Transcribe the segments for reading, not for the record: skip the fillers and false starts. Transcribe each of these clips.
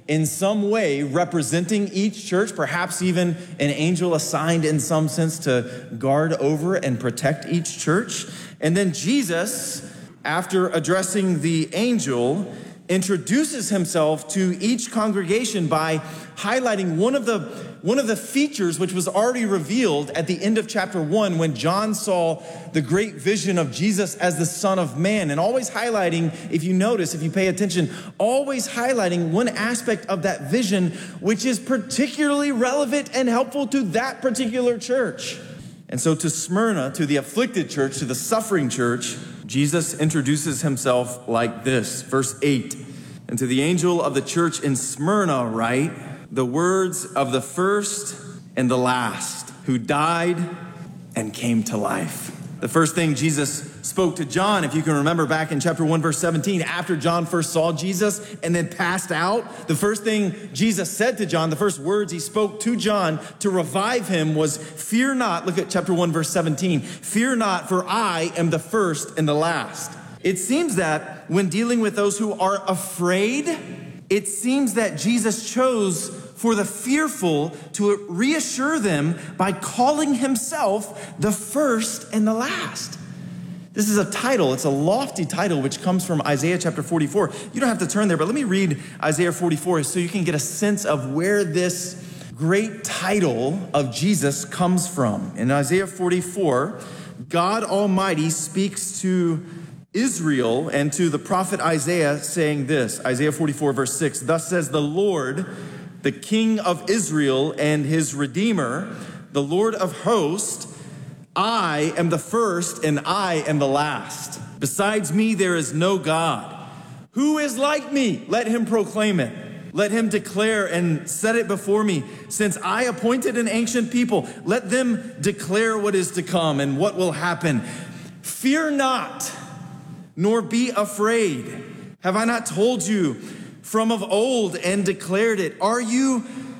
in some way representing each church, perhaps even an angel assigned in some sense to guard over and protect each church. And then Jesus, after addressing the angel, introduces himself to each congregation by highlighting one of the features which was already revealed at the end of chapter 1 when John saw the great vision of Jesus as the Son of Man, and always highlighting, if you pay attention, always highlighting one aspect of that vision which is particularly relevant and helpful to that particular church. And so to Smyrna, to the afflicted church, to the suffering church, Jesus introduces himself like this, verse 8. And to the angel of the church in Smyrna write the words of the first and the last, who died and came to life. The first thing Jesus spoke to John, if you can remember back in chapter 1, verse 17, after John first saw Jesus and then passed out, the first thing Jesus said to John, the first words he spoke to John to revive him was, "Fear not." Look at chapter 1, verse 17. "Fear not, for I am the first and the last." It seems that when dealing with those who are afraid, it seems that Jesus chose for the fearful to reassure them by calling himself the first and the last. This is a title. It's a lofty title which comes from Isaiah chapter 44. You don't have to turn there, but let me read Isaiah 44 so you can get a sense of where this great title of Jesus comes from. In Isaiah 44, God Almighty speaks to Israel and to the prophet Isaiah saying this, Isaiah 44 verse 6, "Thus says the Lord, the King of Israel and his Redeemer, the Lord of hosts, I am the first and I am the last. Besides me, there is no God. Who is like me? Let him proclaim it. Let him declare and set it before me. Since I appointed an ancient people, let them declare what is to come and what will happen. Fear not, nor be afraid. Have I not told you from of old and declared it? Are you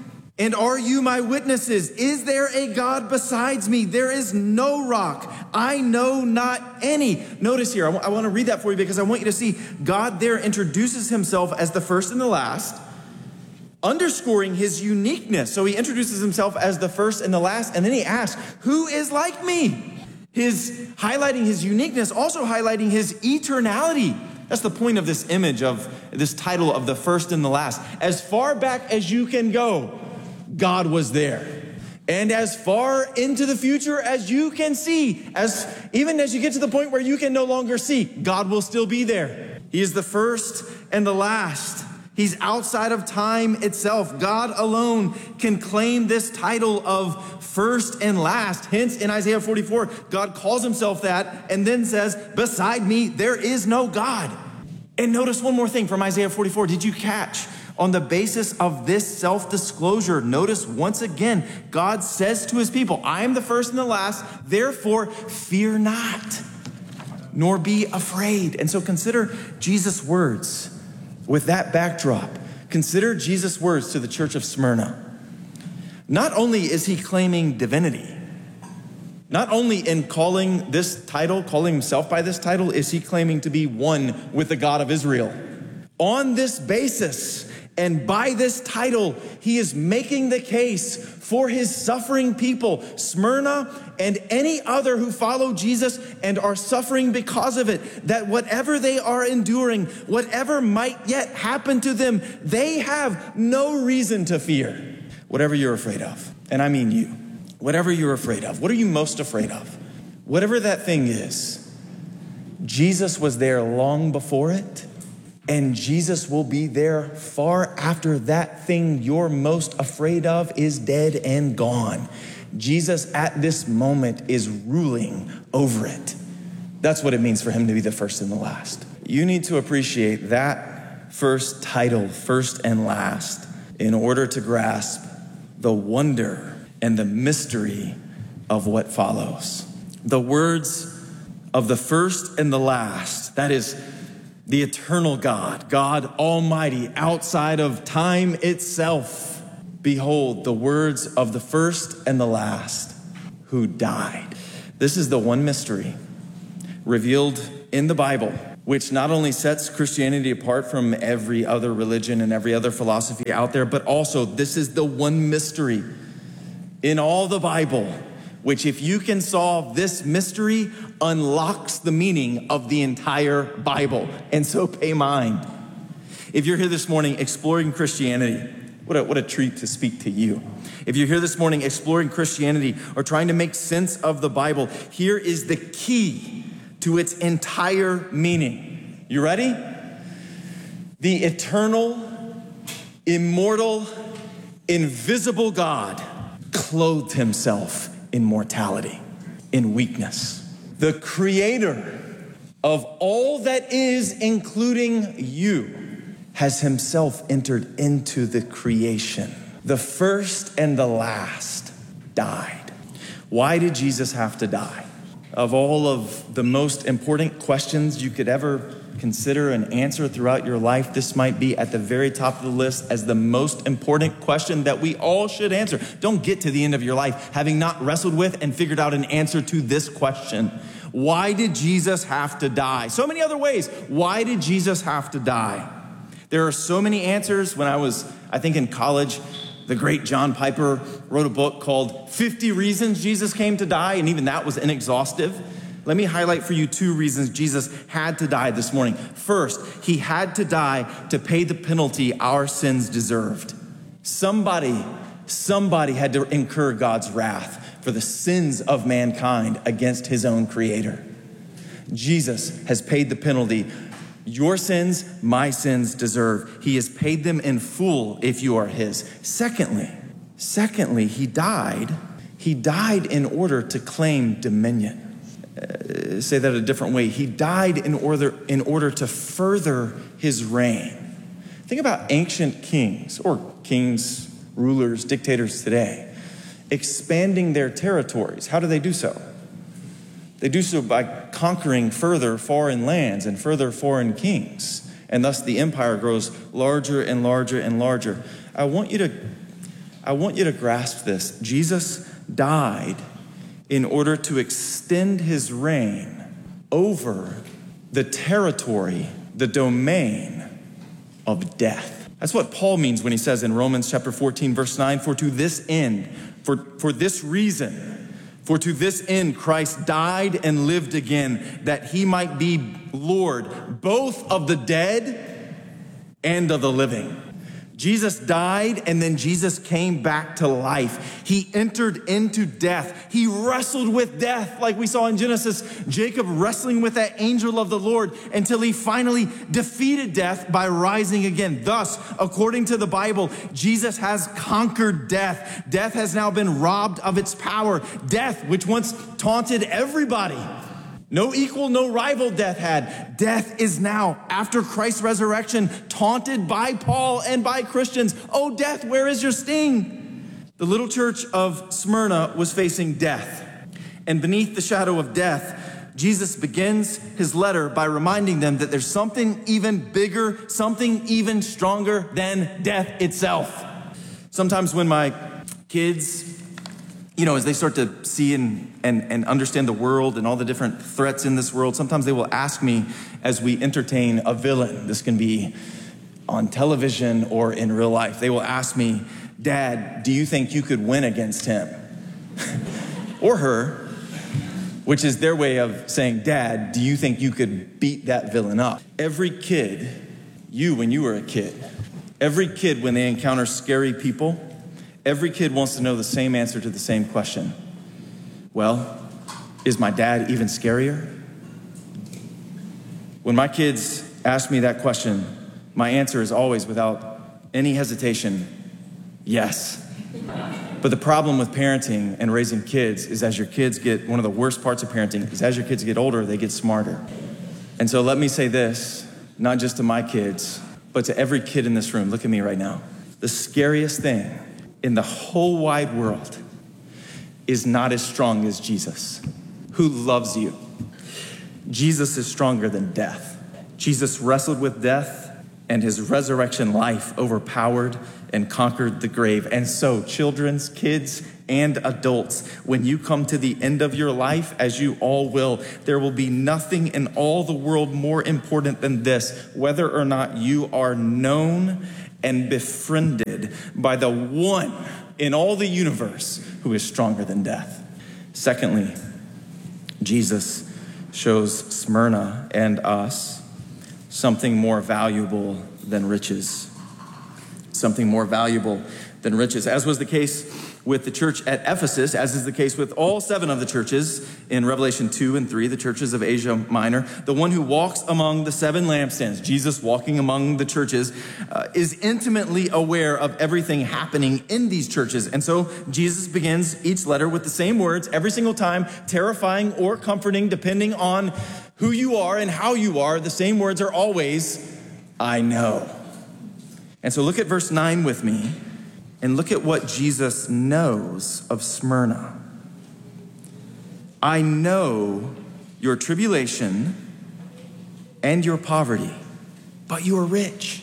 my witnesses? Is there a God besides me? There is no rock. I know not any." Notice here, I want to read that for you because I want you to see God there introduces himself as the first and the last, underscoring his uniqueness. So he introduces himself as the first and the last, and then he asks, "Who is like me?" His highlighting his uniqueness, also highlighting his eternality. That's the point of this image of this title of the first and the last. As far back as you can go, God was there. And as far into the future as you can see, even as you get to the point where you can no longer see, God will still be there. He is the first and the last. He's outside of time itself. God alone can claim this title of first and last. Hence, in Isaiah 44, God calls himself that and then says, "Beside me, there is no God." And notice one more thing from Isaiah 44. Did you catch? On the basis of this self-disclosure, notice once again, God says to his people, "I am the first and the last, therefore fear not, nor be afraid." And so consider Jesus' words. With that backdrop, consider Jesus' words to the church of Smyrna. Not only is he claiming divinity, not only in calling himself by this title, is he claiming to be one with the God of Israel. On this basis, and by this title, he is making the case for his suffering people, Smyrna and any other who follow Jesus and are suffering because of it, that whatever they are enduring, whatever might yet happen to them, they have no reason to fear. Whatever you're afraid of, and I mean you, whatever you're afraid of, what are you most afraid of? Whatever that thing is, Jesus was there long before it. And Jesus will be there far after that thing you're most afraid of is dead and gone. Jesus at this moment is ruling over it. That's what it means for him to be the first and the last. You need to appreciate that first title, first and last, in order to grasp the wonder and the mystery of what follows. The words of the first and the last, that is the eternal God, God Almighty, outside of time itself. Behold, the words of the first and the last who died. This is the one mystery revealed in the Bible which not only sets Christianity apart from every other religion and every other philosophy out there, but also this is the one mystery in all the Bible, which if you can solve this mystery, unlocks the meaning of the entire Bible. And so pay mind. If you're here this morning exploring Christianity, what a treat to speak to you. If you're here this morning exploring Christianity or trying to make sense of the Bible, here is the key to its entire meaning. You ready? The eternal, immortal, invisible God clothed himself in mortality, in weakness. The creator of all that is, including you, has himself entered into the creation. The first and the last died. Why did Jesus have to die? Of all of the most important questions you could ever consider and answer throughout your life, this might be at the very top of the list as the most important question that we all should answer. Don't get to the end of your life having not wrestled with and figured out an answer to this question. Why did Jesus have to die? So many other ways. Why did Jesus have to die? There are so many answers. When I was, in college, the great John Piper wrote a book called 50 Reasons Jesus Came to Die, and even that was inexhaustive. Let me highlight for you 2 reasons Jesus had to die this morning. First, he had to die to pay the penalty our sins deserved. Somebody had to incur God's wrath for the sins of mankind against his own creator. Jesus has paid the penalty your sins, my sins deserve. He has paid them in full if you are his. Secondly, he died in order to claim dominion. Say that a different way. He died in order to further his reign. Think about ancient kings or kings, rulers, dictators today, expanding their territories. How do they do so? They do so by conquering further foreign lands and further foreign kings. And thus the empire grows larger and larger and larger. I want you to grasp this. Jesus died in order to extend his reign over the territory, the domain of death. That's what Paul means when he says in Romans chapter 14, verse 9, for to this end, for this reason, for to this end Christ died and lived again, that he might be Lord, both of the dead and of the living. Jesus died and then Jesus came back to life. He entered into death. He wrestled with death like we saw in Genesis, Jacob wrestling with that angel of the Lord until he finally defeated death by rising again. Thus, according to the Bible, Jesus has conquered death. Death has now been robbed of its power. Death, which once taunted everybody, no equal, no rival death had. Death is now, after Christ's resurrection, taunted by Paul and by Christians. Oh, death, where is your sting? The little church of Smyrna was facing death. And beneath the shadow of death, Jesus begins his letter by reminding them that there's something even bigger, something even stronger than death itself. Sometimes when my kids, as they start to see and understand the world and all the different threats in this world, sometimes they will ask me as we entertain a villain. This can be on television or in real life. They will ask me, Dad, do you think you could win against him? Or her, which is their way of saying, Dad, do you think you could beat that villain up? Every kid, when you were a kid, every kid when they encounter scary people, every kid wants to know the same answer to the same question. Well, is my dad even scarier? When my kids ask me that question, my answer is always without any hesitation, yes. But the problem with parenting and raising kids is one of the worst parts of parenting is as your kids get older, they get smarter. And so let me say this, not just to my kids, but to every kid in this room. Look at me right now. The scariest thing in the whole wide world is not as strong as Jesus, who loves you. Jesus is stronger than death. Jesus wrestled with death and his resurrection life overpowered and conquered the grave. And so, children's, kids, and adults, when you come to the end of your life, as you all will, there will be nothing in all the world more important than this, whether or not you are known and befriended by the one in all the universe who is stronger than death. Secondly, Jesus shows Smyrna and us something more valuable than riches. Something more valuable than riches. As was the case with the church at Ephesus, as is the case with all 7 of the churches in Revelation 2 and 3, the churches of Asia Minor, the one who walks among the 7 lampstands, Jesus walking among the churches, is intimately aware of everything happening in these churches. And so Jesus begins each letter with the same words every single time, terrifying or comforting, depending on who you are and how you are. The same words are always, I know. And so look at verse 9 with me. And look at what Jesus knows of Smyrna. I know your tribulation and your poverty, but you are rich.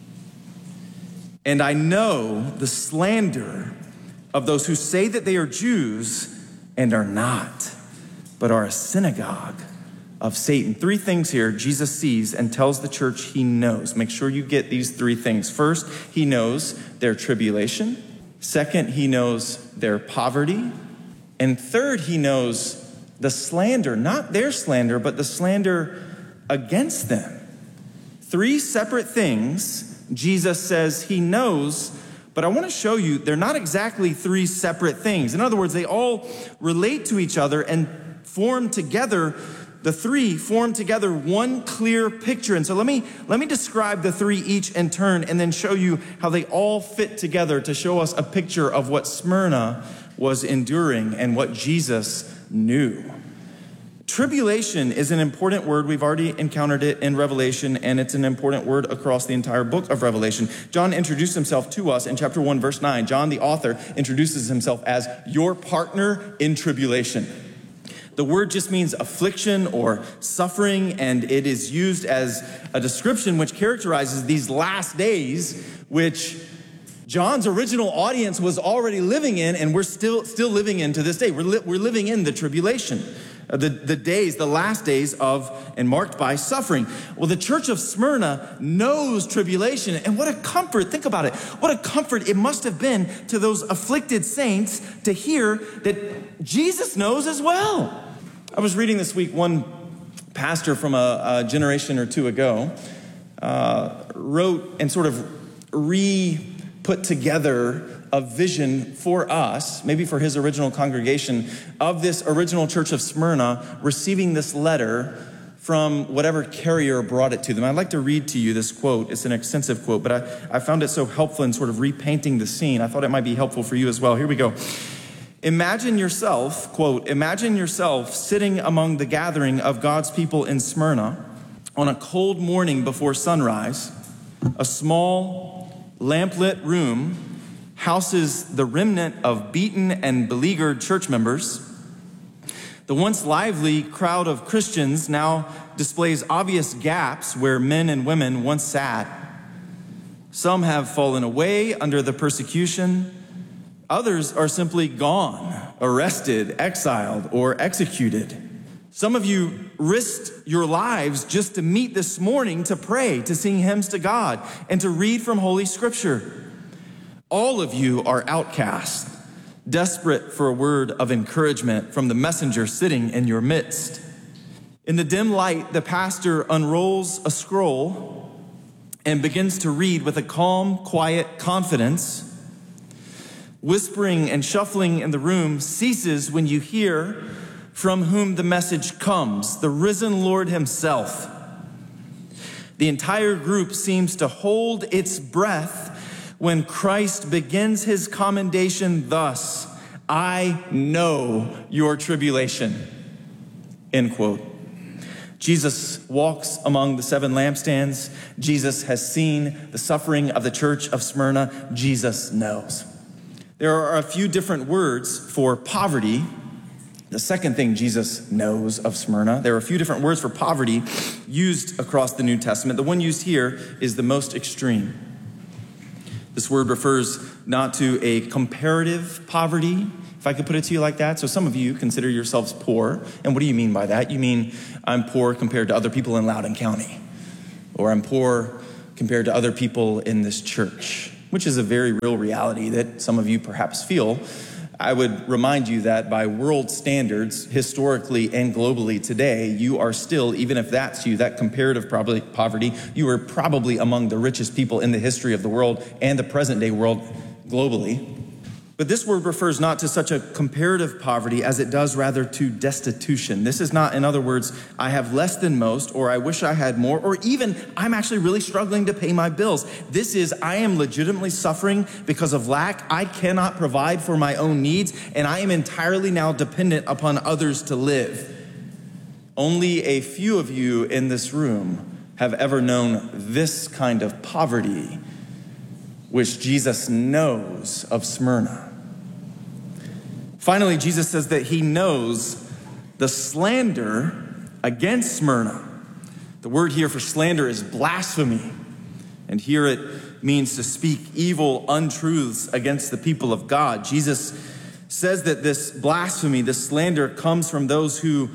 And I know the slander of those who say that they are Jews and are not, but are a synagogue of Satan. 3 things here Jesus sees and tells the church he knows. Make sure you get these 3 things. First, he knows their tribulation. Second, he knows their poverty. And third, he knows the slander, not their slander, but the slander against them. 3 separate things Jesus says he knows, but I want to show you they're not exactly 3 separate things. In other words, they all relate to each other and form together. The 3 form together one clear picture. And so let me describe the 3 each in turn and then show you how they all fit together to show us a picture of what Smyrna was enduring and what Jesus knew. Tribulation is an important word. We've already encountered it in Revelation, and it's an important word across the entire book of Revelation. John introduced himself to us in chapter 1, verse 9. John, the author, introduces himself as your partner in tribulation. The word just means affliction or suffering, and it is used as a description which characterizes these last days, which John's original audience was already living in, and we're still living in to this day. We're living in the tribulation, the days, the last days of and marked by suffering. Well, the church of Smyrna knows tribulation, and what a comfort, think about it, what a comfort it must have been to those afflicted saints to hear that Jesus knows as well. I was reading this week, one pastor from a generation or 2 ago wrote and sort of put together a vision for us, maybe for his original congregation, of this original church of Smyrna receiving this letter from whatever carrier brought it to them. I'd like to read to you this quote. It's an extensive quote, but I found it so helpful in sort of repainting the scene. I thought it might be helpful for you as well. Here we go. Imagine yourself, quote, imagine yourself sitting among the gathering of God's people in Smyrna on a cold morning before sunrise. A small lamplit room houses the remnant of beaten and beleaguered church members. The once lively crowd of Christians now displays obvious gaps where men and women once sat. Some have fallen away under the persecution. Others are simply gone, arrested, exiled, or executed. Some of you risked your lives just to meet this morning to pray, to sing hymns to God, and to read from Holy Scripture. All of you are outcasts, desperate for a word of encouragement from the messenger sitting in your midst. In the dim light, the pastor unrolls a scroll and begins to read with a calm, quiet confidence. Whispering and shuffling in the room ceases when you hear from whom the message comes, the risen Lord himself. The entire group seems to hold its breath when Christ begins his commendation thus, I know your tribulation, end quote. Jesus walks among the 7 lampstands. Jesus has seen the suffering of the church of Smyrna. Jesus knows. There are a few different words for poverty The second thing Jesus knows of Smyrna, there are a few different words for poverty used across the New Testament. The one used here is the most extreme. This word refers not to a comparative poverty, if I could put it to you like that. So some of you consider yourselves poor. And what do you mean by that? You mean I'm poor compared to other people in Loudoun County, or I'm poor compared to other people in this church, which is a very real reality that some of you perhaps feel. I would remind you that by world standards, historically and globally today, you are still, even if that's you, that comparative poverty, you are probably among the richest people in the history of the world and the present day world globally. But this word refers not to such a comparative poverty as it does rather to destitution. This is not, in other words, I have less than most, or I wish I had more, or even I'm actually really struggling to pay my bills. This is, I am legitimately suffering because of lack. I cannot provide for my own needs, and I am entirely now dependent upon others to live. Only a few of you in this room have ever known this kind of poverty, which Jesus knows of Smyrna. Finally, Jesus says that he knows the slander against Smyrna. The word here for slander is blasphemy. And here it means to speak evil untruths against the people of God. Jesus says that this blasphemy, this slander, comes from those who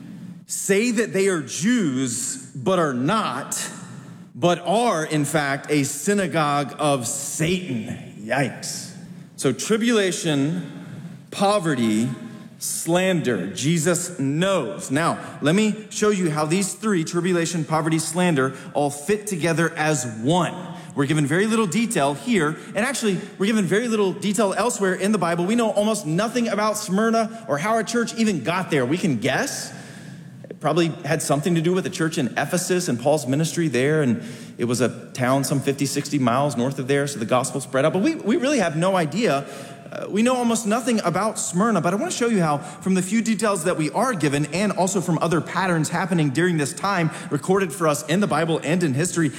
say that they are Jews but are not, but are, in fact, a synagogue of Satan. Yikes. So tribulation, poverty, slander, Jesus knows. Now, let me show you how these three, tribulation, poverty, slander, all fit together as one. We're given very little detail here, and actually, we're given very little detail elsewhere in the Bible. We know almost nothing about Smyrna or how our church even got there. We can guess. It probably had something to do with the church in Ephesus and Paul's ministry there, and it was a town some 50, 60 miles north of there, so the gospel spread out. But we really have no idea. We know almost nothing about Smyrna, but I want to show you how, from the few details that we are given, and also from other patterns happening during this time, recorded for us in the Bible and in history,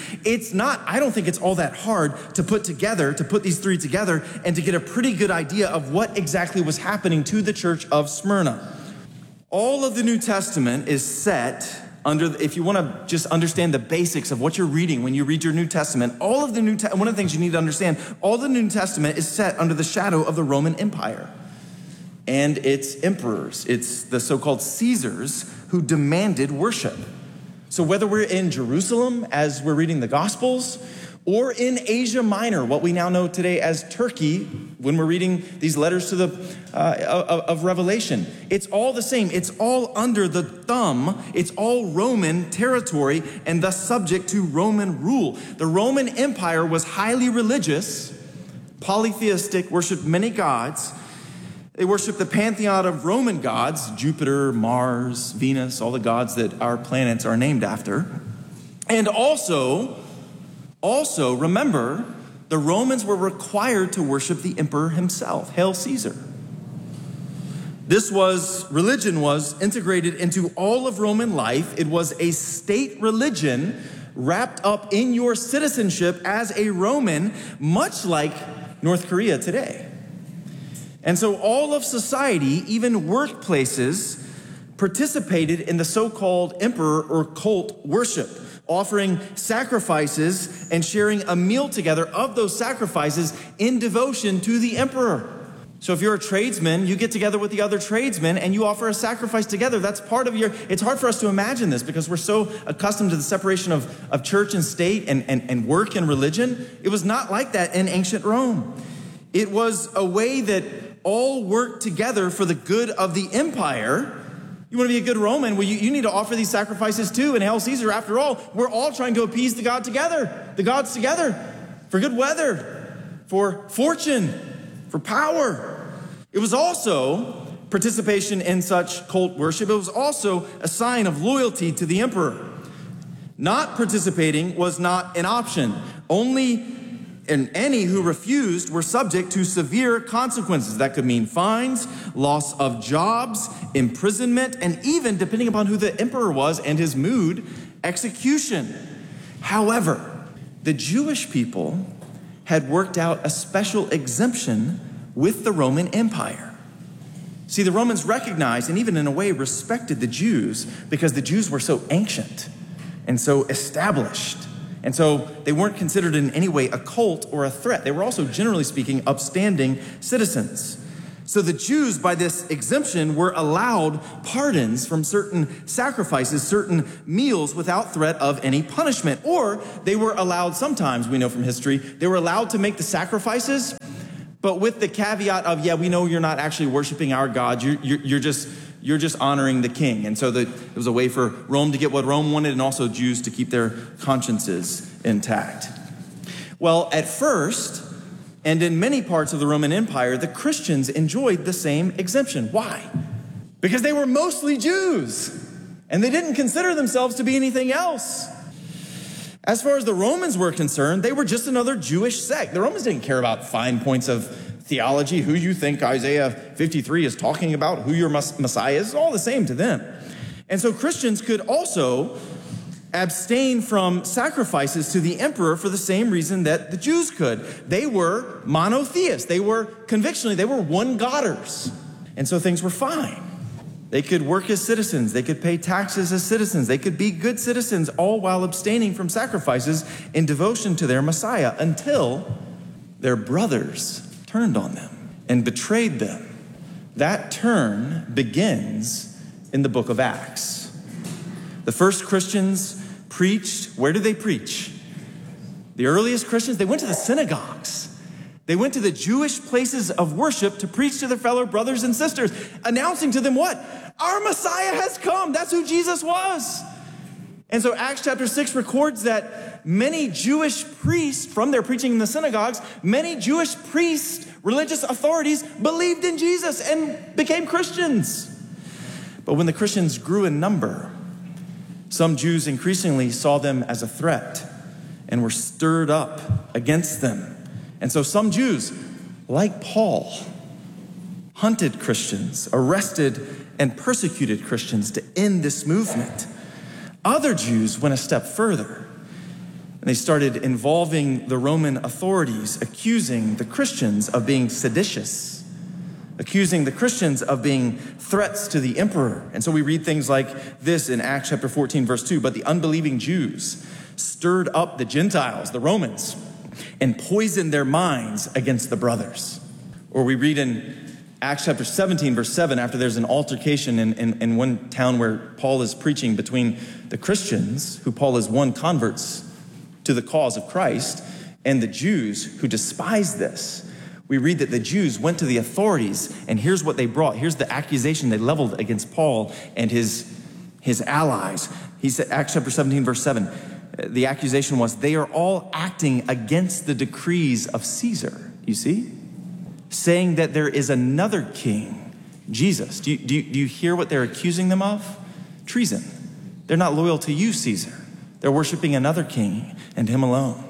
I don't think it's all that hard to put these three together, and to get a pretty good idea of what exactly was happening to the church of Smyrna. All of the New Testament is set under, if you want to just understand the basics of what you're reading when you read your New Testament, one of the things you need to understand, all the New Testament is set under the shadow of the Roman Empire and its emperors. It's the so-called Caesars who demanded worship. So whether we're in Jerusalem as we're reading the Gospels, or in Asia Minor, what we now know today as Turkey, when we're reading these letters to of Revelation, it's all the same. It's all under the thumb. It's all Roman territory and thus subject to Roman rule. The Roman Empire was highly religious, polytheistic, worshipped many gods. They worshiped the pantheon of Roman gods, Jupiter, Mars, Venus, all the gods that our planets are named after. And also, remember, the Romans were required to worship the emperor himself, Hail Caesar. Religion was integrated into all of Roman life. It was a state religion wrapped up in your citizenship as a Roman, much like North Korea today. And so all of society, even workplaces, participated in the so-called emperor or cult worship, offering sacrifices and sharing a meal together of those sacrifices in devotion to the emperor. So if you're a tradesman, you get together with the other tradesmen and you offer a sacrifice together. That's part of it's hard for us to imagine this because we're so accustomed to the separation of church and state and work and religion. It was not like that in ancient Rome. It was a way that all worked together for the good of the empire. You want to be a good Roman? Well, you need to offer these sacrifices too. And Hail Caesar, after all, we're all trying to appease the gods together, for good weather, for fortune, for power. It was also participation in such cult worship. It was also a sign of loyalty to the emperor. Not participating was not an option. And any who refused were subject to severe consequences. That could mean fines, loss of jobs, imprisonment, and even, depending upon who the emperor was and his mood, execution. However, the Jewish people had worked out a special exemption with the Roman Empire. See, the Romans recognized and even in a way respected the Jews because the Jews were so ancient and so established. And so they weren't considered in any way a cult or a threat. They were also, generally speaking, upstanding citizens. So the Jews, by this exemption, were allowed pardons from certain sacrifices, certain meals without threat of any punishment. Or they were allowed, sometimes we know from history, they were allowed to make the sacrifices, but with the caveat of, yeah, we know you're not actually worshiping our God. You're just honoring the king. And so it was a way for Rome to get what Rome wanted and also Jews to keep their consciences intact. Well, at first, and in many parts of the Roman Empire, the Christians enjoyed the same exemption. Why? Because they were mostly Jews, and they didn't consider themselves to be anything else. As far as the Romans were concerned, they were just another Jewish sect. The Romans didn't care about fine points of theology, who you think Isaiah 53 is talking about, who your Messiah is. It's all the same to them. And so Christians could also abstain from sacrifices to the emperor for the same reason that the Jews could. They were monotheists. They were convictionally, they were one-godders. And so things were fine. They could work as citizens. They could pay taxes as citizens. They could be good citizens, all while abstaining from sacrifices in devotion to their Messiah until their brothers turned on them and betrayed them. That turn begins in the book of Acts. The first Christians preached. Where did they preach? The earliest Christians, they went to the synagogues. They went to the Jewish places of worship to preach to their fellow brothers and sisters, announcing to them what? Our Messiah has come. That's who Jesus was. And so Acts chapter 6 records that many Jewish priests, from their preaching in the synagogues, many Jewish priests, religious authorities, believed in Jesus and became Christians. But when the Christians grew in number, some Jews increasingly saw them as a threat and were stirred up against them. And so some Jews, like Paul, hunted Christians, arrested and persecuted Christians to end this movement. Other Jews went a step further, and they started involving the Roman authorities, accusing the Christians of being seditious, accusing the Christians of being threats to the emperor. And so we read things like this in Acts chapter 14, verse 2, but the unbelieving Jews stirred up the Gentiles, the Romans, and poisoned their minds against the brothers. Or we read in Acts chapter 17, verse 7, after there's an altercation in one town where Paul is preaching between the Christians, who Paul has won converts to the cause of Christ, and the Jews who despise this. We read that the Jews went to the authorities, and here's what they brought. Here's the accusation they leveled against Paul and his allies. He said, Acts chapter 17, verse 7, the accusation was, they are all acting against the decrees of Caesar, you see? Saying that there is another king, Jesus. Do you hear what they're accusing them of? Treason. They're not loyal to you, Caesar. They're worshiping another king and him alone.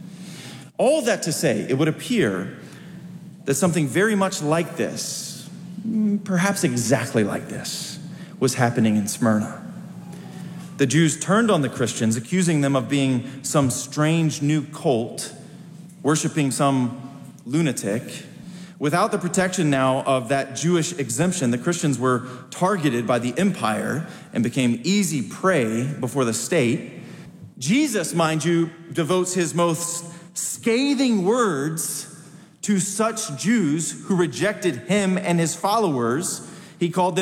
All that to say, it would appear that something very much like this, perhaps exactly like this, was happening in Smyrna. The Jews turned on the Christians, accusing them of being some strange new cult, worshiping some lunatic. Without the protection now of that Jewish exemption, the Christians were targeted by the empire and became easy prey before the state. Jesus, mind you, devotes his most scathing words to such Jews who rejected him and his followers. He calls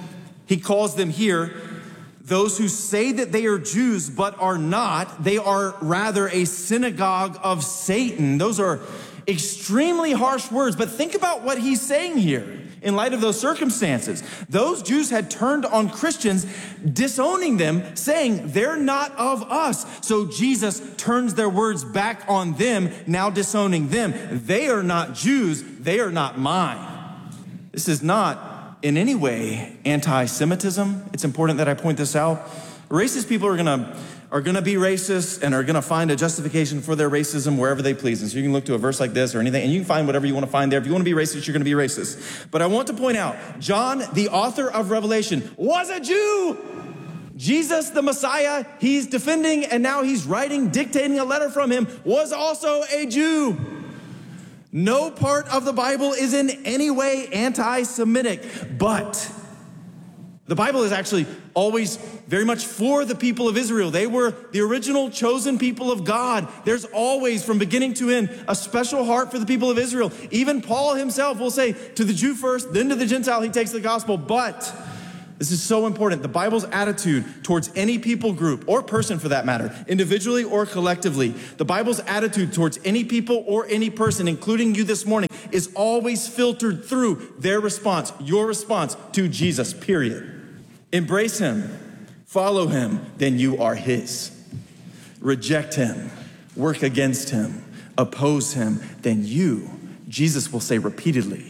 them here, those who say that they are Jews but are not. They are rather a synagogue of Satan. Those are extremely harsh words, but think about what he's saying here in light of those circumstances. Those Jews had turned on Christians, disowning them, saying they're not of us. So Jesus turns their words back on them, now disowning them. They are not Jews. They are not mine. This is not in any way anti-Semitism. It's important that I point this out. Racist people are going to be racist and are going to find a justification for their racism wherever they please. And so you can look to a verse like this or anything, and you can find whatever you want to find there. If you want to be racist, you're going to be racist. But I want to point out, John, the author of Revelation, was a Jew. Jesus, the Messiah, he's defending, and now he's writing, dictating a letter from him, was also a Jew. No part of the Bible is in any way anti-Semitic, but the Bible is actually always very much for the people of Israel. They were the original chosen people of God. There's always, from beginning to end, a special heart for the people of Israel. Even Paul himself will say, to the Jew first, then to the Gentile, he takes the gospel. But this is so important. The Bible's attitude towards any people group, or person for that matter, individually or collectively, the Bible's attitude towards any people or any person, including you this morning, is always filtered through their response, your response to Jesus, period. Embrace him, follow him, then you are his. Reject him, work against him, oppose him, then you, Jesus will say repeatedly,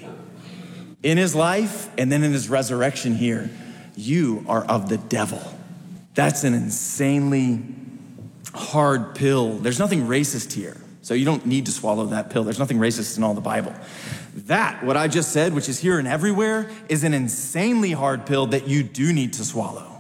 in his life and then in his resurrection here, you are of the devil. That's an insanely hard pill. There's nothing racist here, so you don't need to swallow that pill. There's nothing racist in all the Bible. That, what I just said, which is here and everywhere, is an insanely hard pill that you do need to swallow.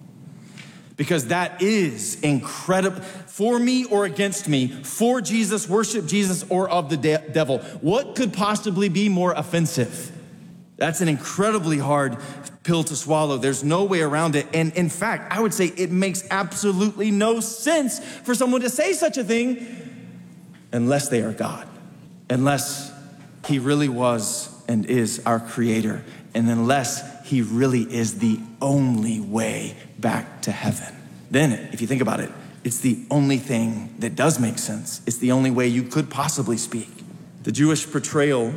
Because that is incredible. For me or against me, for Jesus, worship Jesus, or of the devil. What could possibly be more offensive? That's an incredibly hard pill to swallow. There's no way around it. And in fact, I would say it makes absolutely no sense for someone to say such a thing unless they are God, unless he really was and is our creator, and unless he really is the only way back to heaven. Then, if you think about it, it's the only thing that does make sense. It's the only way you could possibly speak. The Jewish portrayal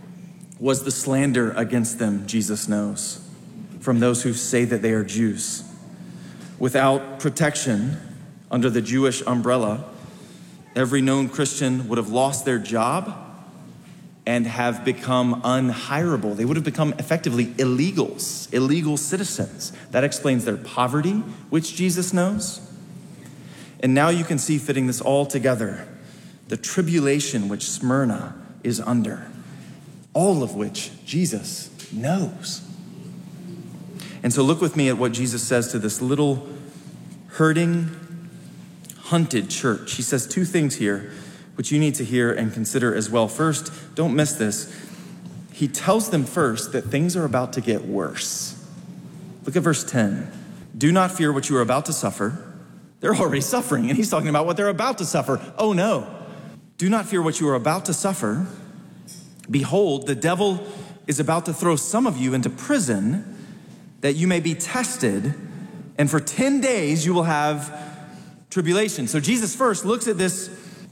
was the slander against them, Jesus knows, from those who say that they are Jews. Without protection under the Jewish umbrella, every known Christian would have lost their job and have become unhireable. They would have become effectively illegals, illegal citizens. That explains their poverty, which Jesus knows. And now you can see, fitting this all together, the tribulation which Smyrna is under, all of which Jesus knows. And so look with me at what Jesus says to this little hurting, hunted church. He says two things here, which you need to hear and consider as well. First, don't miss this. He tells them first that things are about to get worse. Look at verse 10. Do not fear what you are about to suffer. They're already suffering, and he's talking about what they're about to suffer. Oh no. Do not fear what you are about to suffer. Behold, the devil is about to throw some of you into prison that you may be tested, and for 10 days you will have tribulation. So Jesus first looks at this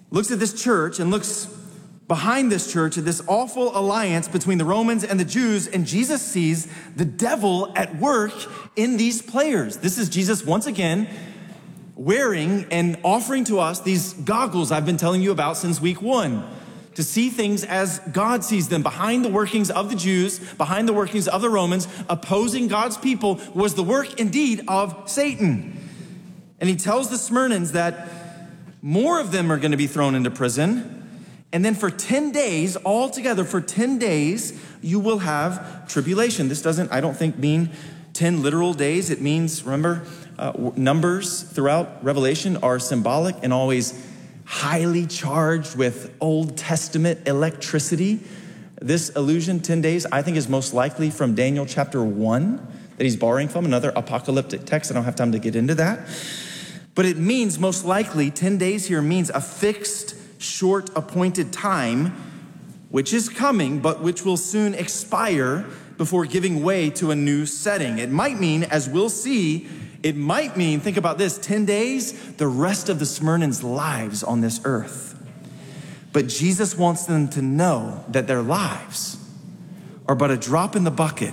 church and looks behind this church at this awful alliance between the Romans and the Jews, and Jesus sees the devil at work in these players. This is Jesus once again wearing and offering to us these goggles I've been telling you about since week 1, to see things as God sees them. Behind the workings of the Jews, behind the workings of the Romans, opposing God's people was the work indeed of Satan. And he tells the Smyrnans that more of them are going to be thrown into prison. And then for 10 days, altogether for 10 days, you will have tribulation. This doesn't, I don't think, mean 10 literal days. It means, remember, numbers throughout Revelation are symbolic and always highly charged with Old Testament electricity. This allusion, 10 days, I think is most likely from Daniel chapter 1 that he's borrowing from, another apocalyptic text. I don't have time to get into that. But it means most likely 10 days here means a fixed, short appointed time, which is coming, but which will soon expire before giving way to a new setting. It might mean, as we'll see, it might mean, think about this, 10 days, the rest of the Smyrnans' lives on this earth. But Jesus wants them to know that their lives are but a drop in the bucket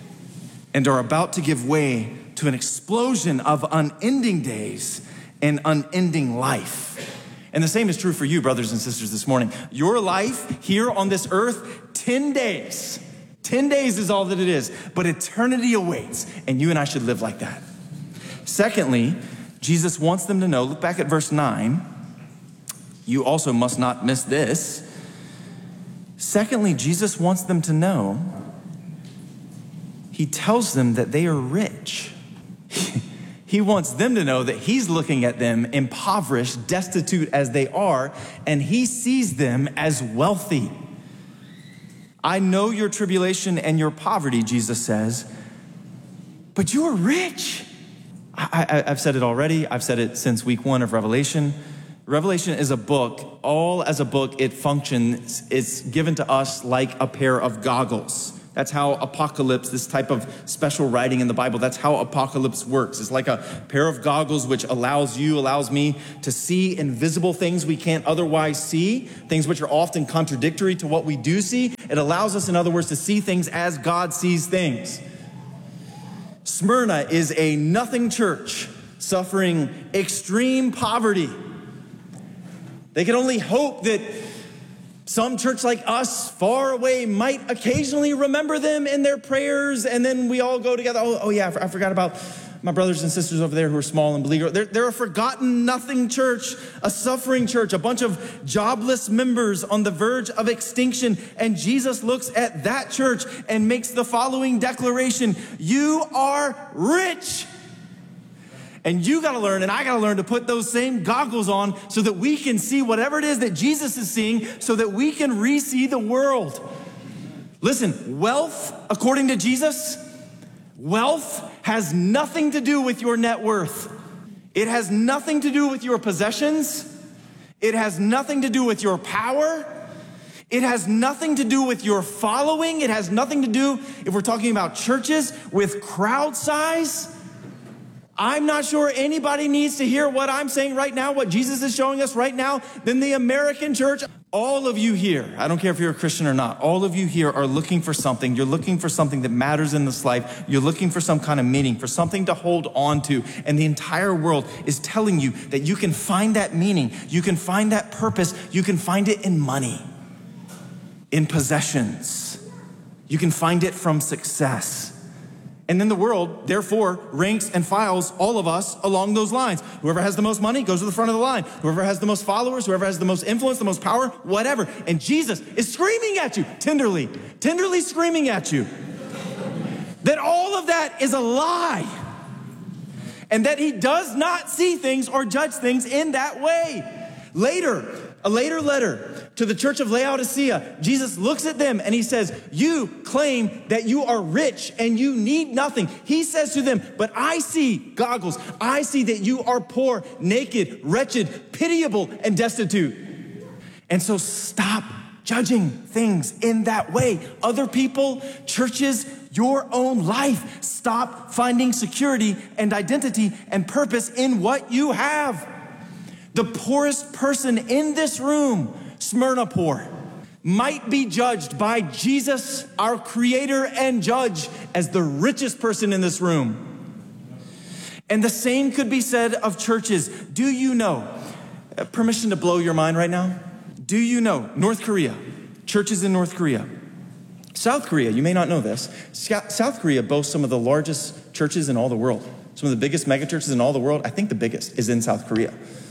and are about to give way to an explosion of unending days and unending life. And the same is true for you, brothers and sisters, this morning. Your life here on this earth, 10 days. 10 days is all that it is, but eternity awaits, and you and I should live like that. Secondly, Jesus wants them to know, look back at verse 9. You also must not miss this. Secondly, Jesus wants them to know, he tells them that they are rich. He wants them to know that he's looking at them impoverished, destitute as they are, and he sees them as wealthy. I know your tribulation and your poverty, Jesus says, but you are rich. I've said it already. I've said it since week 1 of Revelation. Revelation is a book. All as a book, it functions. It's given to us like a pair of goggles. That's how Apocalypse, this type of special writing in the Bible, that's how Apocalypse works. It's like a pair of goggles which allows me to see invisible things we can't otherwise see, things which are often contradictory to what we do see. It allows us, in other words, to see things as God sees things. Smyrna is a nothing church suffering extreme poverty. They can only hope that some church like us far away might occasionally remember them in their prayers, and then we all go together. Oh yeah, I forgot about my brothers and sisters over there who are small and beleaguered. They're a forgotten nothing church, a suffering church, a bunch of jobless members on the verge of extinction. And Jesus looks at that church and makes the following declaration: you are rich. And you got to learn, and I got to learn to put those same goggles on so that we can see whatever it is that Jesus is seeing, so that we can re-see the world. Listen, wealth, according to Jesus, wealth has nothing to do with your net worth. It has nothing to do with your possessions. It has nothing to do with your power. It has nothing to do with your following. It has nothing to do, if we're talking about churches, with crowd size. I'm not sure anybody needs to hear what I'm saying right now, what Jesus is showing us right now, than the American church. All of you here, I don't care if you're a Christian or not, all of you here are looking for something. You're looking for something that matters in this life. You're looking for some kind of meaning, for something to hold on to. And the entire world is telling you that you can find that meaning. You can find that purpose. You can find it in money, in possessions. You can find it from success. And then the world, therefore, ranks and files all of us along those lines. Whoever has the most money goes to the front of the line. Whoever has the most followers, whoever has the most influence, the most power, whatever. And Jesus is screaming at you, tenderly screaming at you, that all of that is a lie. And that he does not see things or judge things in that way. A later letter to the church of Laodicea, Jesus looks at them and he says, you claim that you are rich and you need nothing. He says to them, but I see, goggles, I see that you are poor, naked, wretched, pitiable, and destitute. And so stop judging things in that way. Other people, churches, your own life. Stop finding security and identity and purpose in what you have. The poorest person in this room, Smyrna poor, might be judged by Jesus, our creator and judge, as the richest person in this room. And the same could be said of churches. Do you know, permission to blow your mind right now? Do you know North Korea, churches in North Korea? South Korea, you may not know this. South Korea boasts some of the largest churches in all the world. Some of the biggest megachurches in all the world. I think the biggest is in South Korea.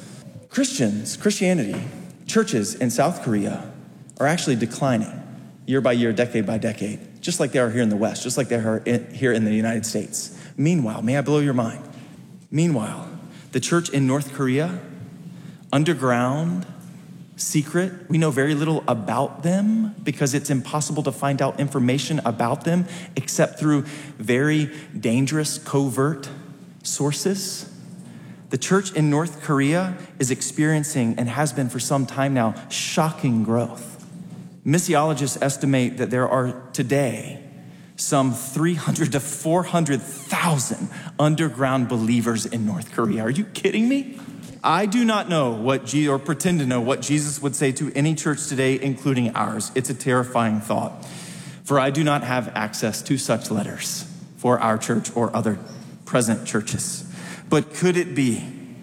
Christianity, churches in South Korea are actually declining year by year, decade by decade, just like they are here in the West, just like they are here in the United States. Meanwhile, may I blow your mind? Meanwhile, the church in North Korea, underground, secret, we know very little about them because it's impossible to find out information about them except through very dangerous, covert sources. The church in North Korea is experiencing, and has been for some time now, shocking growth. Missiologists estimate that there are today some 300 to 400,000 underground believers in North Korea. Are you kidding me? I do not know or pretend to know what Jesus would say to any church today, including ours. It's a terrifying thought, for I do not have access to such letters for our church or other present churches. But could it be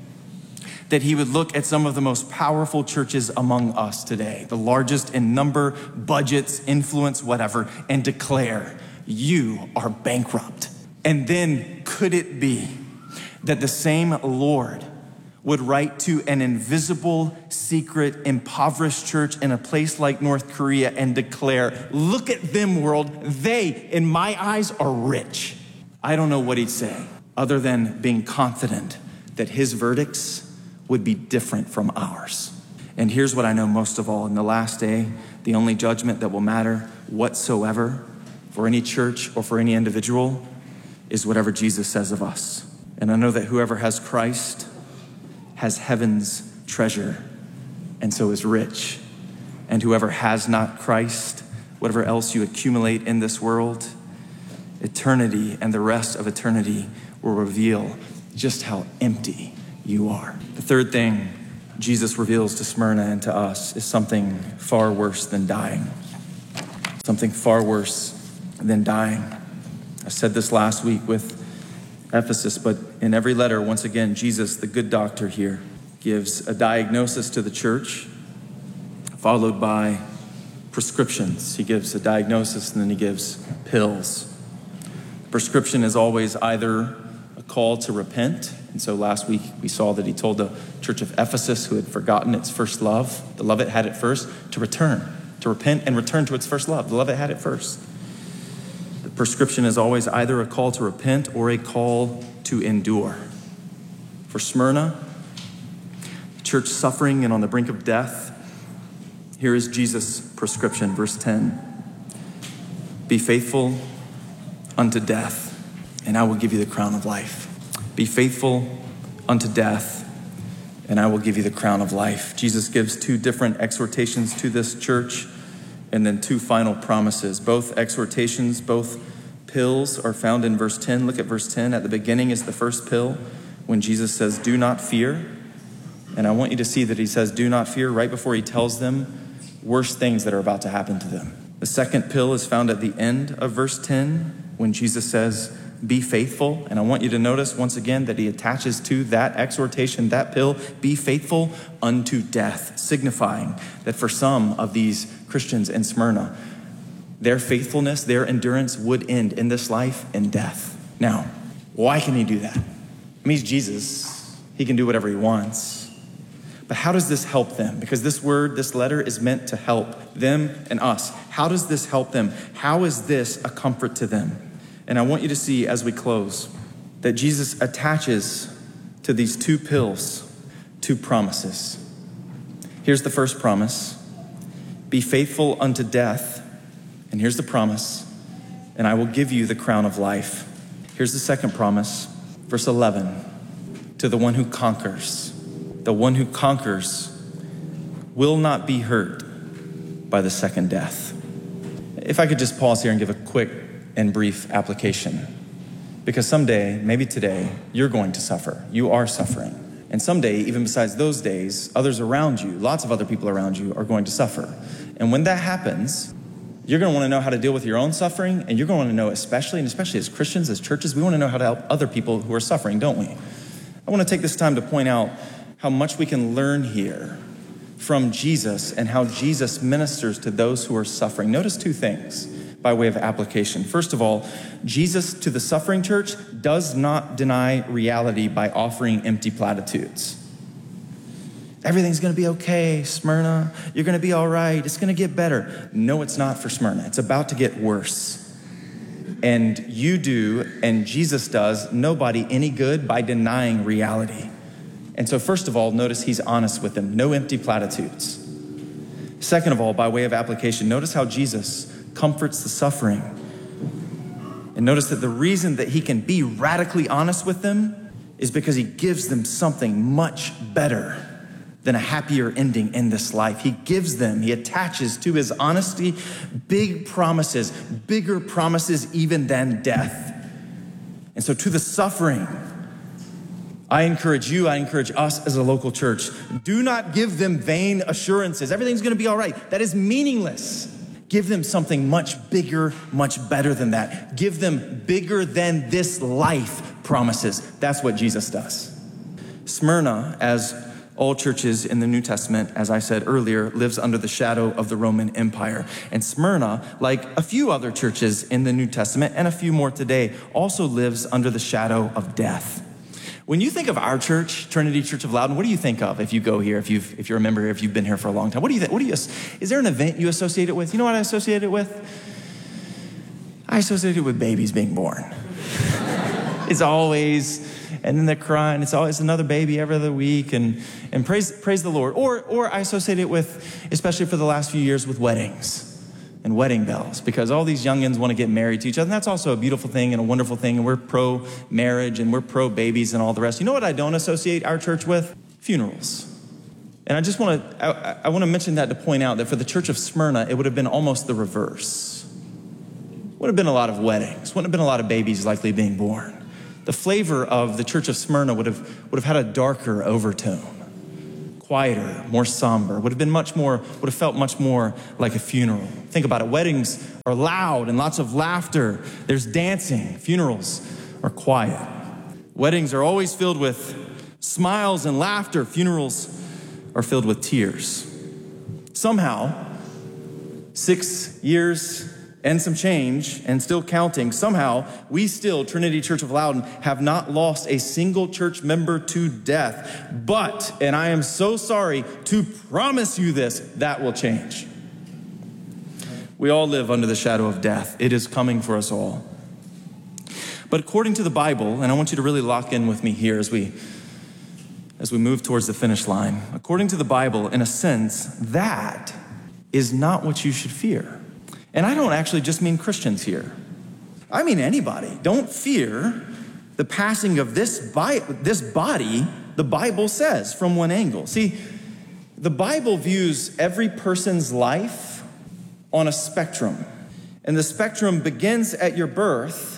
that he would look at some of the most powerful churches among us today, the largest in number, budgets, influence, whatever, and declare, you are bankrupt? And then could it be that the same Lord would write to an invisible, secret, impoverished church in a place like North Korea and declare, look at them, world, they, in my eyes, are rich? I don't know what he'd say, other than being confident that his verdicts would be different from ours. And here's what I know most of all. In the last day, the only judgment that will matter whatsoever for any church or for any individual is whatever Jesus says of us. And I know that whoever has Christ has heaven's treasure and so is rich. And whoever has not Christ, whatever else you accumulate in this world, eternity and the rest of eternity will reveal just how empty you are. The third thing Jesus reveals to Smyrna and to us is something far worse than dying. Something far worse than dying. I said this last week with Ephesus, but in every letter, once again, Jesus, the good doctor here, gives a diagnosis to the church, followed by prescriptions. He gives a diagnosis and then he gives pills. Prescription is always either a call to repent. And so last week we saw that he told the church of Ephesus, who had forgotten its first love, the love it had at first, to return, to repent and return to its first love, the love it had at first. The prescription is always either a call to repent or a call to endure. For Smyrna, the church suffering and on the brink of death, here is Jesus' prescription, verse 10. Be faithful unto death, and I will give you the crown of life. Be faithful unto death, and I will give you the crown of life. Jesus gives two different exhortations to this church, and then two final promises. Both exhortations, both pills are found in verse 10. Look at verse 10. At the beginning is the first pill when Jesus says, do not fear. And I want you to see that he says, do not fear, right before he tells them worse things that are about to happen to them. The second pill is found at the end of verse 10 when Jesus says, be faithful. And I want you to notice once again that he attaches to that exhortation, that pill, be faithful unto death, signifying that for some of these Christians in Smyrna, their faithfulness, their endurance would end in this life in death. Now, why can he do that? I mean, he's Jesus. He can do whatever he wants. But how does this help them? Because this word, this letter is meant to help them and us. How does this help them? How is this a comfort to them? And I want you to see as we close that Jesus attaches to these two pills, two promises. Here's the first promise. Be faithful unto death. And here's the promise. And I will give you the crown of life. Here's the second promise. Verse 11. To the one who conquers. The one who conquers will not be hurt by the second death. If I could just pause here and give a quick and brief application. Because someday, maybe today, you're going to suffer. You are suffering. And someday, even besides those days, others around you, lots of other people around you are going to suffer. And when that happens, you're going to want to know how to deal with your own suffering. And you're going to want to know, especially as Christians, as churches, we want to know how to help other people who are suffering, don't we? I want to take this time to point out how much we can learn here from Jesus and how Jesus ministers to those who are suffering. Notice two things by way of application. First of all, Jesus to the suffering church does not deny reality by offering empty platitudes. Everything's going to be okay, Smyrna. You're going to be all right. It's going to get better. No, it's not for Smyrna. It's about to get worse. And you do, and Jesus does, nobody any good by denying reality. And so first of all, notice he's honest with them. No empty platitudes. Second of all, by way of application, notice how Jesus comforts the suffering. And notice that the reason that he can be radically honest with them is because he gives them something much better than a happier ending in this life. He gives them, he attaches to his honesty big promises, bigger promises even than death. And so to the suffering, I encourage you, I encourage us as a local church, do not give them vain assurances. Everything's going to be all right. That is meaningless. Give them something much bigger, much better than that. Give them bigger than this life promises. That's what Jesus does. Smyrna, as all churches in the New Testament, as I said earlier, lives under the shadow of the Roman Empire. And Smyrna, like a few other churches in the New Testament and a few more today, also lives under the shadow of death. When you think of our church, Trinity Church of Loudon, what do you think of if you go here, if you're a member here, if you've been here for a long time? What do you think? Is there an event you associate it with? You know what I associate it with? I associate it with babies being born. It's always and then they're crying. It's always another baby every other week, and praise the Lord. Or I associate it with, especially for the last few years, with weddings and wedding bells, because all these youngins want to get married to each other, and that's also a beautiful thing and a wonderful thing, and we're pro-marriage and we're pro-babies and all the rest. You know what I don't associate our church with? Funerals. And I just want to mention that to point out that for the church of Smyrna, it would have been almost the reverse. Would have been a lot of weddings, wouldn't have been a lot of babies likely being born. The flavor of the church of Smyrna would have had a darker overtone. Quieter, more somber, would have felt much more like a funeral. Think about it. Weddings are loud and lots of laughter. There's dancing. Funerals are quiet. Weddings are always filled with smiles and laughter. Funerals are filled with tears. Somehow, 6 years and some change, and still counting, somehow we still, Trinity Church of Loudon, have not lost a single church member to death. But, and I am so sorry to promise you this, that will change. We all live under the shadow of death. It is coming for us all. But according to the Bible, and I want you to really lock in with me here as we move towards the finish line, according to the Bible, in a sense, that is not what you should fear. And I don't actually just mean Christians here. I mean anybody. Don't fear the passing of this body, the Bible says, from one angle. See, the Bible views every person's life on a spectrum. And the spectrum begins at your birth,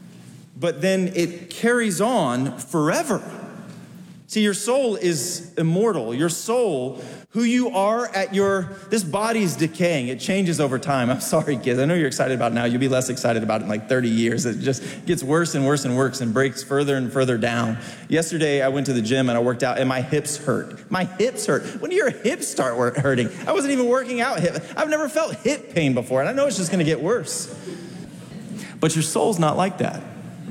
but then it carries on forever. See, your soul is immortal. Your soul, who you are this body's decaying. It changes over time. I'm sorry, kids. I know you're excited about it now. You'll be less excited about it in like 30 years. It just gets worse and worse and worse and breaks further and further down. Yesterday, I went to the gym and I worked out and my hips hurt. My hips hurt. When do your hips start hurting? I wasn't even working out hip. I've never felt hip pain before, and I know it's just going to get worse. But your soul's not like that.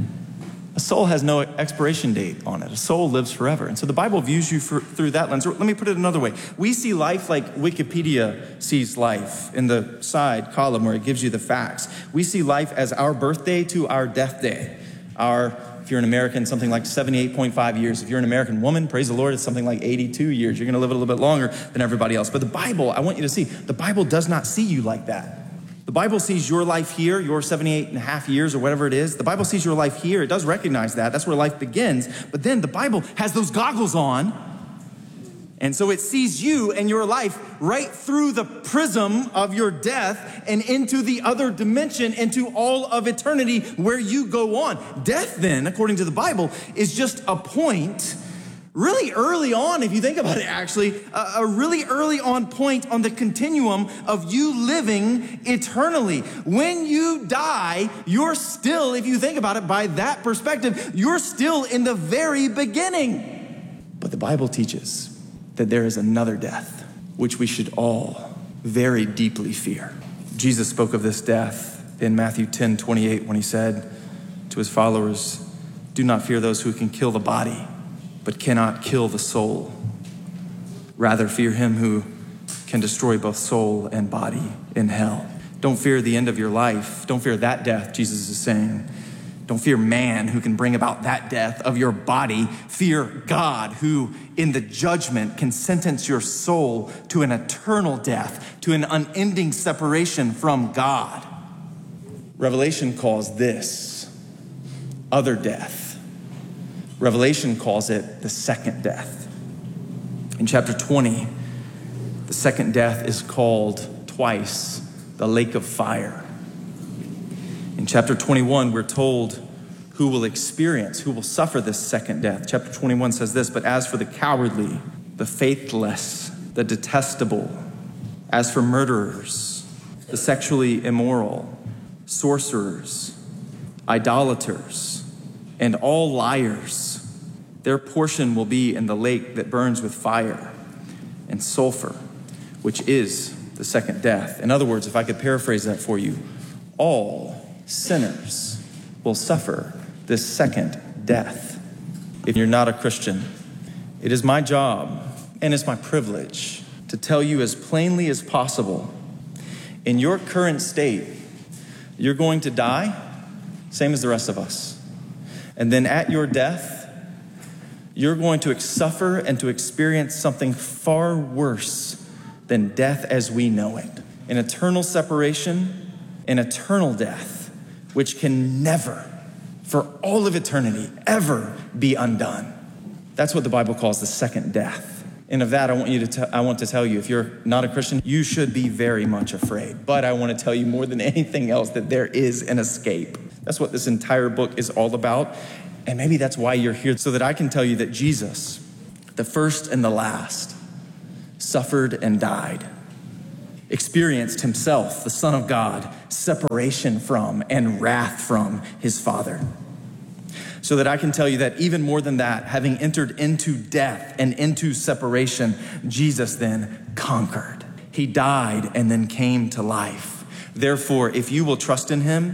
A soul has no expiration date on it. A soul lives forever. And so the Bible views you through that lens. Let me put it another way. We see life like Wikipedia sees life in the side column where it gives you the facts. We see life as our birthday to our death day. If you're an American, something like 78.5 years. If you're an American woman, praise the Lord, it's something like 82 years. You're going to live a little bit longer than everybody else. But the Bible, I want you to see, the Bible does not see you like that. The Bible sees your life here, your 78 and a half years or whatever it is. The Bible sees your life here. It does recognize that. That's where life begins. But then the Bible has those goggles on. And so it sees you and your life right through the prism of your death and into the other dimension, into all of eternity where you go on. Death then, according to the Bible, is just a point really early on, if you think about it, actually, a really early on point on the continuum of you living eternally. When you die, you're still, if you think about it by that perspective, you're still in the very beginning. But the Bible teaches that there is another death, which we should all very deeply fear. Jesus spoke of this death in Matthew 10:28 when he said to his followers, "Do not fear those who can kill the body, but cannot kill the soul. Rather fear him who can destroy both soul and body in hell." Don't fear the end of your life. Don't fear that death, Jesus is saying. Don't fear man who can bring about that death of your body. Fear God who in the judgment can sentence your soul to an eternal death, to an unending separation from God. Revelation calls this other death. Revelation calls it the second death. In chapter 20, the second death is called twice the lake of fire. In chapter 21, we're told who will suffer this second death. Chapter 21 says this, "But as for the cowardly, the faithless, the detestable, as for murderers, the sexually immoral, sorcerers, idolaters, and all liars, their portion will be in the lake that burns with fire and sulfur, which is the second death." In other words, if I could paraphrase that for you, all sinners will suffer this second death. If you're not a Christian, it is my job and it's my privilege to tell you as plainly as possible, in your current state, you're going to die, same as the rest of us. And then at your death, you're going to suffer and to experience something far worse than death as we know it. An eternal separation, an eternal death, which can never, for all of eternity, ever be undone. That's what the Bible calls the second death. And of that, I want to tell you, if you're not a Christian, you should be very much afraid. But I want to tell you more than anything else that there is an escape. That's what this entire book is all about. And maybe that's why you're here, so that I can tell you that Jesus, the first and the last, suffered and died, experienced himself, the Son of God, separation from and wrath from his Father. So that I can tell you that even more than that, having entered into death and into separation, Jesus then conquered. He died and then came to life. Therefore, if you will trust in him,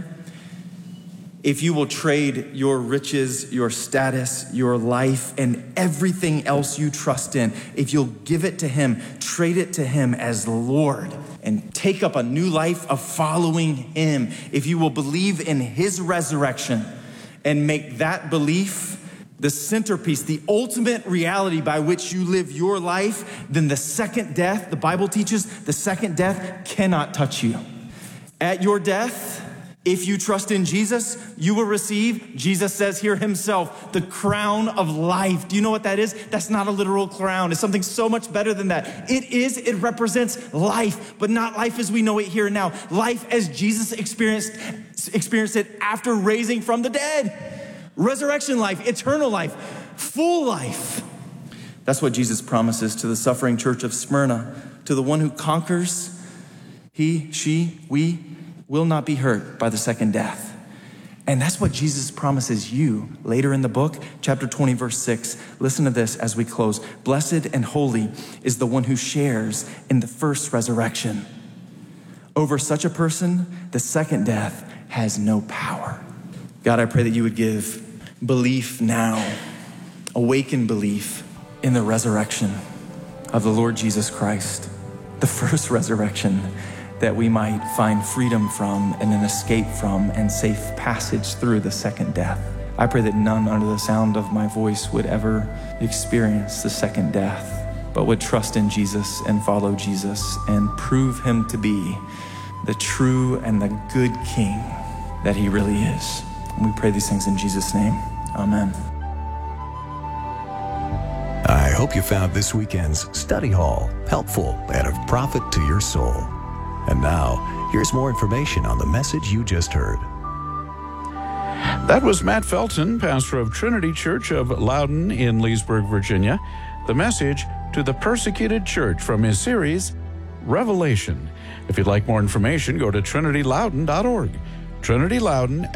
if you will trade your riches, your status, your life, and everything else you trust in, if you'll give it to him, trade it to him as Lord, and take up a new life of following him, if you will believe in his resurrection and make that belief the centerpiece, the ultimate reality by which you live your life, then the second death, the Bible teaches, the second death cannot touch you. At your death, if you trust in Jesus, you will receive, Jesus says here himself, the crown of life. Do you know what that is? That's not a literal crown. It's something so much better than that. It represents life, but not life as we know it here and now. Life as Jesus experienced it after raising from the dead. Resurrection life, eternal life, full life. That's what Jesus promises to the suffering church of Smyrna. To the one who conquers, he, she, we will not be hurt by the second death. And that's what Jesus promises you later in the book, chapter 20, verse 6. Listen to this as we close. Blessed and holy is the one who shares in the first resurrection. Over such a person, the second death has no power. God, I pray that you would give belief now, awaken belief in the resurrection of the Lord Jesus Christ, the first resurrection, that we might find freedom from and an escape from and safe passage through the second death. I pray that none under the sound of my voice would ever experience the second death, but would trust in Jesus and follow Jesus and prove him to be the true and the good King that he really is. And we pray these things in Jesus' name. Amen. I hope you found this weekend's study hall helpful and of profit to your soul. And now, here's more information on the message you just heard. That was Matt Felton, pastor of Trinity Church of Loudon in Leesburg, Virginia. The message to the persecuted church from his series, Revelation. If you'd like more information, go to trinityloudon.org. Trinity Loudon,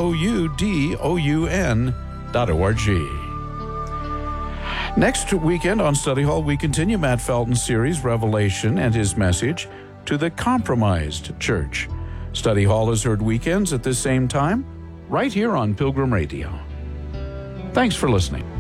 LOUDON.org. Next weekend on Study Hall, we continue Matt Felton's series, Revelation, and his message to the compromised church. Study Hall is heard weekends at this same time, right here on Pilgrim Radio. Thanks for listening.